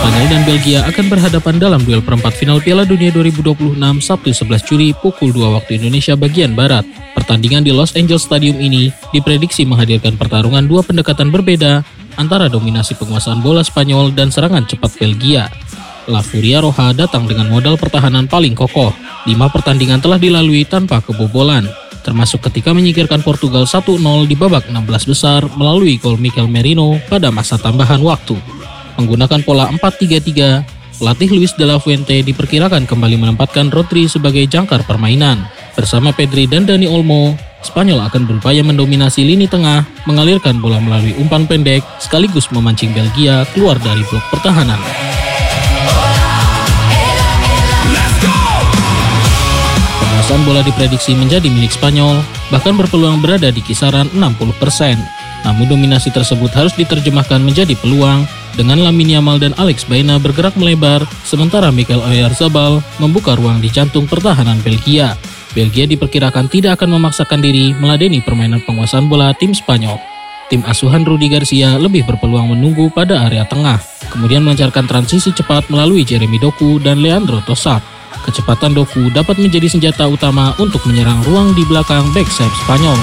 Spanyol dan Belgia akan berhadapan dalam duel perempat final Piala Dunia 2026 Sabtu 11 Juli pukul 2 waktu Indonesia bagian Barat. Pertandingan di Los Angeles Stadium ini diprediksi menghadirkan pertarungan dua pendekatan berbeda antara dominasi penguasaan bola Spanyol dan serangan cepat Belgia. La Furia Roja datang dengan modal pertahanan paling kokoh. 5 pertandingan telah dilalui tanpa kebobolan, termasuk ketika menyingkirkan Portugal 1-0 di babak 16 besar melalui gol Mikel Merino pada masa tambahan waktu. Menggunakan pola 4-3-3, pelatih Luis de la Fuente diperkirakan kembali menempatkan Rodri sebagai jangkar permainan. Bersama Pedri dan Dani Olmo, Spanyol akan berupaya mendominasi lini tengah, mengalirkan bola melalui umpan pendek, sekaligus memancing Belgia keluar dari blok pertahanan. Penguasaan bola diprediksi menjadi milik Spanyol, bahkan berpeluang berada di kisaran 60%. Namun dominasi tersebut harus diterjemahkan menjadi peluang dengan Lamine Yamal dan Alex Baena bergerak melebar, sementara Mikel Oyarzabal membuka ruang di jantung pertahanan Belgia. Belgia diperkirakan tidak akan memaksakan diri meladeni permainan penguasaan bola tim Spanyol. Tim asuhan Rudi Garcia lebih berpeluang menunggu pada area tengah, kemudian melancarkan transisi cepat melalui Jeremy Doku dan Leandro Trossard. Kecepatan Doku dapat menjadi senjata utama untuk menyerang ruang di belakang back sayap Spanyol.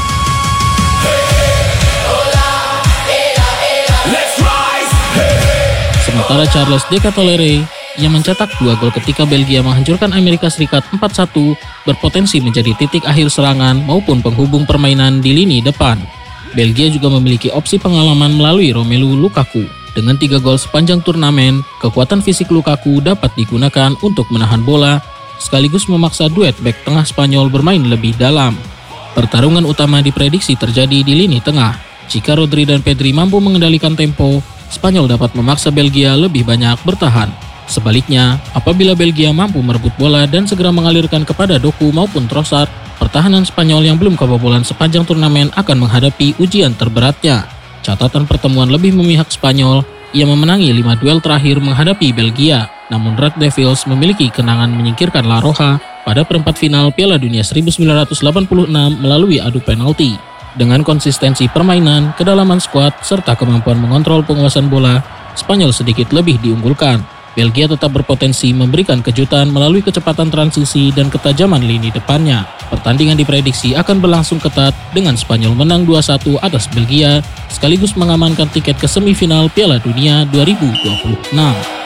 Sementara Charles De Ketelaere yang mencetak 2 gol ketika Belgia menghancurkan Amerika Serikat 4-1 berpotensi menjadi titik akhir serangan maupun penghubung permainan di lini depan. Belgia juga memiliki opsi pengalaman melalui Romelu Lukaku. Dengan 3 gol sepanjang turnamen, kekuatan fisik Lukaku dapat digunakan untuk menahan bola sekaligus memaksa duet bek tengah Spanyol bermain lebih dalam. Pertarungan utama diprediksi terjadi di lini tengah. Jika Rodri dan Pedri mampu mengendalikan tempo, Spanyol dapat memaksa Belgia lebih banyak bertahan. Sebaliknya, apabila Belgia mampu merebut bola dan segera mengalirkan kepada Doku maupun Trossard, pertahanan Spanyol yang belum kebobolan sepanjang turnamen akan menghadapi ujian terberatnya. Catatan pertemuan lebih memihak Spanyol, ia memenangi 5 duel terakhir menghadapi Belgia. Namun Red Devils memiliki kenangan menyingkirkan La Roja pada perempat final Piala Dunia 1986 melalui adu penalti. Dengan konsistensi permainan, kedalaman skuad, serta kemampuan mengontrol penguasaan bola, Spanyol sedikit lebih diunggulkan. Belgia tetap berpotensi memberikan kejutan melalui kecepatan transisi dan ketajaman lini depannya. Pertandingan diprediksi akan berlangsung ketat dengan Spanyol menang 2-1 atas Belgia, sekaligus mengamankan tiket ke semifinal Piala Dunia 2026.